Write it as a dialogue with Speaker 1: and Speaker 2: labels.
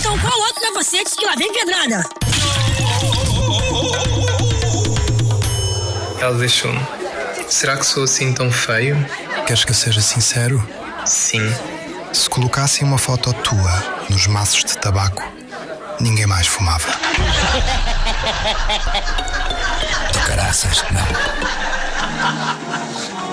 Speaker 1: Então qual outro capacete que lá vem pedrada?
Speaker 2: Ela deixou-me. Será que sou assim tão feio?
Speaker 3: Queres que eu seja sincero?
Speaker 2: Sim.
Speaker 3: Se colocassem uma foto tua nos maços de tabaco, ninguém mais fumava.
Speaker 4: Do caraças, não.